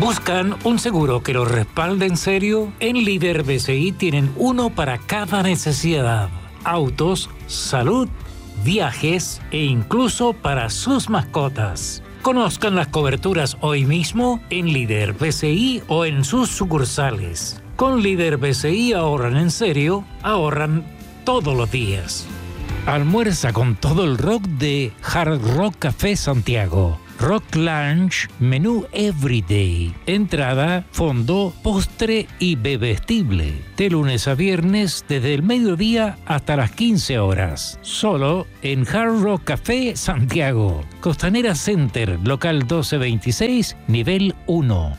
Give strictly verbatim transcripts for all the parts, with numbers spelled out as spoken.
¿Buscan un seguro que los respalde en serio? En Líder B C I tienen uno para cada necesidad. Autos, salud, viajes e incluso para sus mascotas. Conozcan las coberturas hoy mismo en Líder B C I o en sus sucursales. Con Líder B C I ahorran en serio, ahorran todos los días. Almuerza con todo el rock de Hard Rock Café Santiago. Rock Lunch, menú Everyday. Entrada, fondo, postre y bebestible. De lunes a viernes, desde el mediodía hasta las quince horas. Solo en Hard Rock Café Santiago. Costanera Center, local doce veintiséis, nivel uno.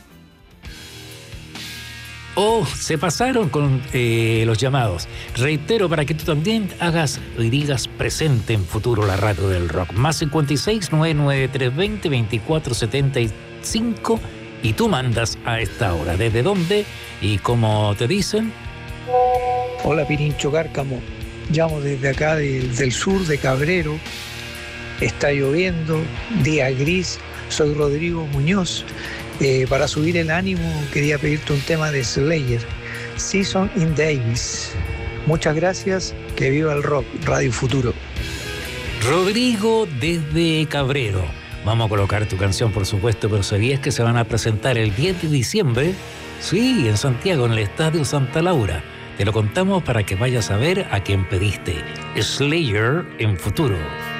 Oh, se pasaron con eh, los llamados. Reitero para que tú también hagas y digas presente en futuro la radio del rock. Más cincuenta y seis, nueve nueve tres dos cero, veinticuatro setenta y cinco y tú mandas a esta hora. ¿Desde dónde y cómo te dicen? Hola Pirincho Cárcamo. Llamo desde acá de, del sur de Cabrero. Está lloviendo, día gris. Soy Rodrigo Muñoz. Eh, para subir el ánimo quería pedirte un tema de Slayer, Season in Davis. Muchas gracias, que viva el rock, Radio Futuro. Rodrigo desde Cabrero. Vamos a colocar tu canción, por supuesto, pero ¿sabías que se van a presentar el diez de diciembre? Sí, en Santiago, en el Estadio Santa Laura. Te lo contamos para que vayas a ver a quien pediste. Slayer en Futuro.